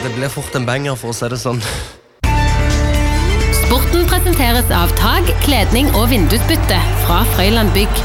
Det ble fort en banger for å si det sånn. Sporten presenteres av tag, kledning og vindusbytte fra Frøyland Bygg.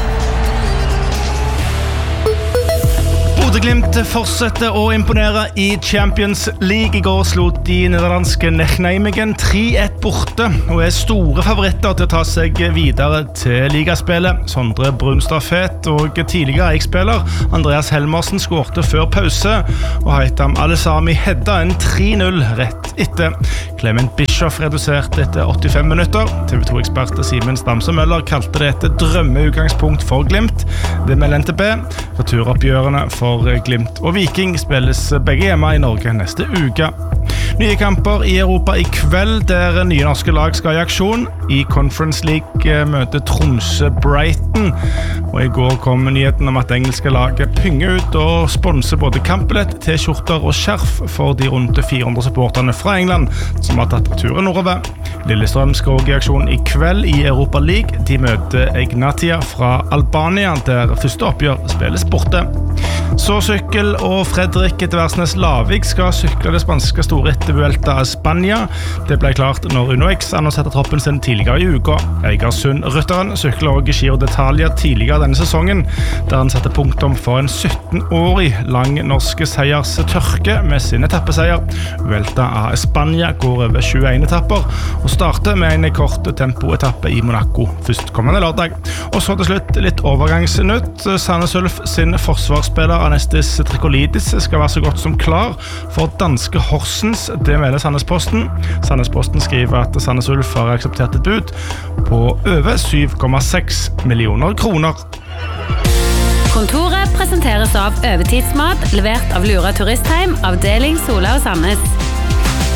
Bodø/Glimt fortsetter å imponere i Champions League. I går slo de nederlandske Nijmegen 3-1 borte og store favoritter til å ta seg videre til ligaspillet. Sondre Brunstad-Fet og tidligere Eik-spiller Andreas Helmersen skårte før pause, og Haitham Al-Sami hedda en 3-0 rett etter. Clement Bischoff reduserte etter 85 minutter. TV 2-ekspert Simen Stamse Møller kalte det et drømmeutgangspunkt for Glimt. Det melder NTB. Returoppgjørene for Glimt og Viking spilles begge hjemme i Norge neste uke. Nye kamper i Europa i kveld, der nye norske lag skal i aksjon. I Conference League møter Tromsø Brighton, og i går kom nyheten om at engelske laget pynger ut og sponser både kampbillett, T-skjorter og skjerf for de rundt 400 supporterne fra England som har tatt turen nordover. Lillestrøm skal også i aksjon i kveld i Europa League. De møter Egnatia fra Albania, der første oppgjør spilles borte. Så sykkel, og Fredrik Tversnes Lavik skal sykle det spanske storrittet Vuelta a Spania. Det ble klart når UnoX annonserte troppen sin tidligere i uka. Eigersund-rytteren sykler også Giro d'Italia tidligere denne sesongen, der han satte punktum for en 17-årig lang norske seiers tørke med sin etappeseier. Vuelta a Spania går over 21 etapper, og starter med en kort tempoetappe i Monaco førstkommende lørdag. Og så til slutt litt overgangsnytt. Sandnes Ulf sin forsvarsspiller Anestis Trikolidis skal være så godt som klar for danske Horsens. Det melder Sandnesposten. Sandnesposten skriver at Sandnes Ulf har akseptert et bud på over 7,6 millioner kroner. Kontoret presenteres av Øvetidsmat, levert av Lura Turistheim, avdeling Sola og Sandnes.